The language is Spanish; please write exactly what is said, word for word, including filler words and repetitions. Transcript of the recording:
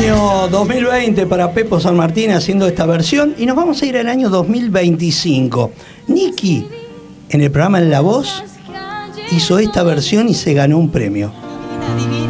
año dos mil veinte para Pepo San Martín haciendo esta versión y nos vamos a ir al año dos mil veinticinco. Nicky, en el programa En La Voz, hizo esta versión y se ganó un premio.